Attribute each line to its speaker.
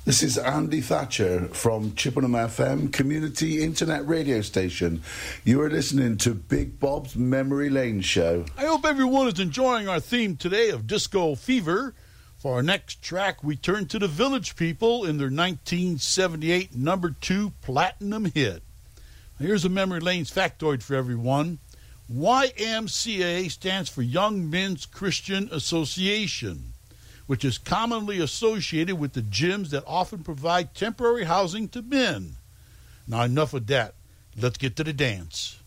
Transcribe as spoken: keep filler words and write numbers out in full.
Speaker 1: This is Andy Thatcher from Chippenham F M, community internet radio station. You are listening to Big Bob's Memory Lane Show.
Speaker 2: I hope everyone is enjoying our theme today of Disco Fever. For our next track, we turn to the Village People in their nineteen seventy-eight number two platinum hit. Now, here's a Memory Lane's factoid for everyone. Y M C A stands for Young Men's Christian Association, which is commonly associated with the gyms that often provide temporary housing to men. Now, enough of that. Let's get to the dance.